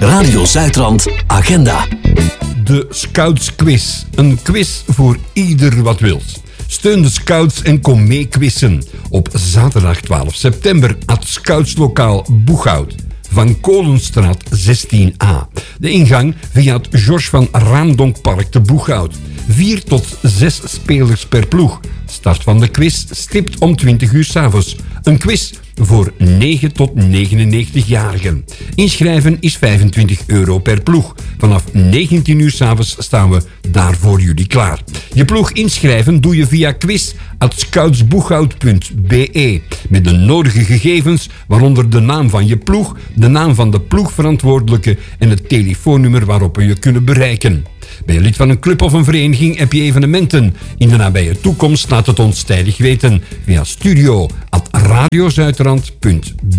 Radio Zuidrand Agenda. De Scouts Quiz. Een quiz voor ieder wat wils. Steun de Scouts en kom mee quizzen. Op zaterdag 12 september at Scoutslokaal Boeghout. Van Kolenstraat 16a. De ingang via het George van Raamdonkpark te Boeghout. 4 tot 6 spelers per ploeg. Start van de quiz stipt om 20 uur 's avonds. Een quiz voor 9 tot 99-jarigen. Inschrijven is €25 per ploeg. Vanaf 19 uur 's avonds staan we daar voor jullie klaar. Je ploeg inschrijven doe je via quiz@scoutsboeghout.be met de nodige gegevens, waaronder de naam van je ploeg, de naam van de ploegverantwoordelijke en het telefoonnummer waarop we je kunnen bereiken. Ben je lid van een club of een vereniging, heb je evenementen in de nabije toekomst, laat het ons tijdig weten via studio@radiozuidrand.be.